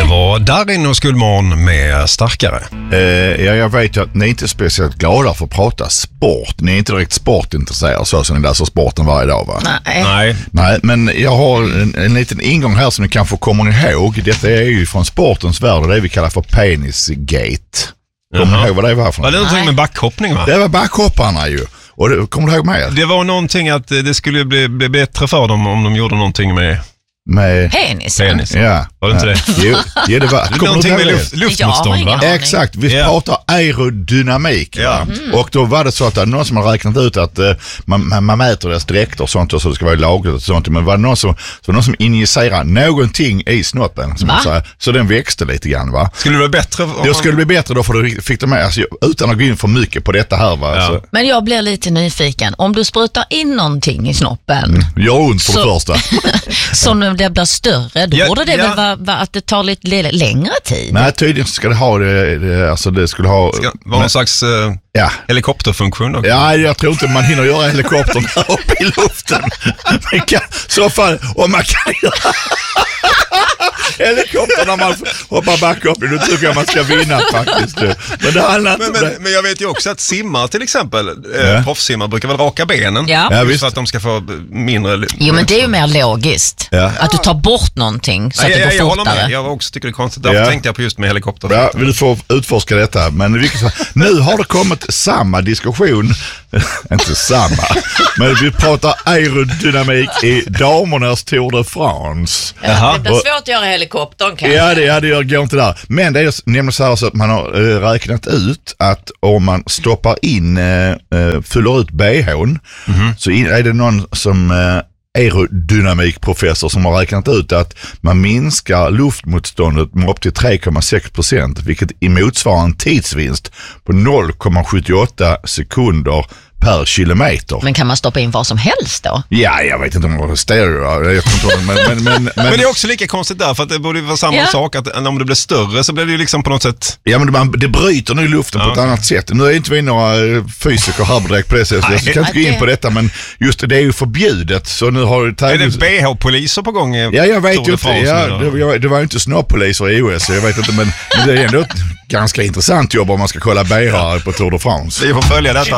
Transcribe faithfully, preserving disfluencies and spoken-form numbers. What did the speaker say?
var Darin och Skuldmorgon med Starkare. Eh, ja, jag vet ju att ni inte är speciellt glada för att prata sport. Ni är inte direkt sportintresserade så som ni läser sporten varje dag, va? Nej. Nej. Nej, men jag har en, en liten ingång här som ni kanske kommer ihåg. Detta är ju från sportens värld och det vi kallar för penisgate. Kommer ni ihåg vad det var för Var det någonting Nej. med backhoppning, va? Det var backhopparna ju. Och det, kommer du ihåg med? Det var någonting att det skulle bli, bli bättre för dem om de gjorde någonting med Med Penisen. penisen. Ja. Var det inte det? Jo, ja, det var. Det Kommer någonting du med ihåg luft, det? luftmotstånd, Jag har va? ingen aning. Exakt, vi Ja. pratar aerodynamik. Ja. Mm. Och då var det så att det någon som har räknat ut att uh, man, man, man mäter deras dräkter och sånt och så det ska vara lagligt och sånt. Men var det någon som, så var det någon som injicerade någonting i snoppen som man säger, så den växte lite grann, va? Skulle det vara bättre? Om Det skulle bli bättre då för du fick det med, alltså, utan att gå in för mycket på detta här, va? Ja. Alltså, Men jag blir lite nyfiken. Om du sprutar in någonting i snoppen gör ont för Så- det första. som när det blir större, då Ja, borde det ja. väl vara, vara att det tar lite le- längre tid? Nej, tydligen ska det ha det, det alltså det skulle ha... Ska vara någon slags eh, Ja. helikopterfunktion då? Ja, jag tror inte man hinner göra helikoptern här uppe i luften. Men kan, så fall, om man kan göra helikoptern när man hoppar backhoppning, då tycker jag man ska vinna faktiskt. Men det handlar inte Men, om men, det. men jag vet ju också att simmar till exempel, Ja. eh, proffssimmar brukar väl raka benen? Ja. Ja, Just visst. för att de ska få mindre... Jo, men det är ju mer logiskt. Ja. Att du tar bort någonting så Nej, att det jag, går jag håller fortare. med. Jag också tycker det är konstigt. Därför Ja. tänkte jag på just med helikopter. Ja, du får utforska detta. Men i vilket fall, nu har det kommit samma diskussion. Inte samma. Men vi pratar aerodynamik i damernas Tour de France. Jaha. Det blir svårt att göra helikoptern kanske. Ja, det, ja, det går inte där. Men det är nämligen så här så att man har äh, räknat ut att om man stoppar in, äh, fyller ut B H:n, Mhm. så in, är det någon som äh, aerodynamikprofessor som har räknat ut att man minskar luftmotståndet med upp till tre komma sex procent, vilket i motsvarar en tidsvinst på noll komma sjuttioåtta sekunder per kilometer. Men kan man stoppa in vad som helst då? Ja, jag vet inte om det var stereo. Jag tror inte, men, men, men, men, Men det är också lika konstigt där, för att det borde vara samma Ja. sak, att om det blir större så blir det ju liksom på något sätt... Ja, men man, det bryter nu luften på Ja, ett okej. annat sätt. Nu är inte vi några eh, fysiker här direkt på det sättet. Jag ska inte gå in på detta, men just det, det är ju förbjudet. Så nu har det Är tävlings... det B H-poliser på gång? Ja, jag vet Tour ju de inte. France Ja, nu då? det, var- det var ju inte snopppoliser i O S, så jag vet inte, men, men det är ändå ett ganska intressant jobb om man ska kolla B H på Tour de France. Vi får följa detta.